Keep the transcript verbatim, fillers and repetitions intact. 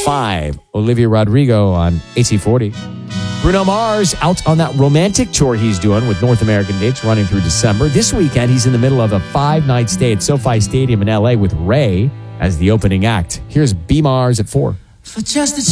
five, Olivia Rodrigo on A C forty. Bruno Mars out on that romantic tour he's doing with North American dates running through December. This weekend, he's in the middle of a five-night stay at SoFi Stadium in L A with Ray as the opening act. Here's B. Mars at four. For just a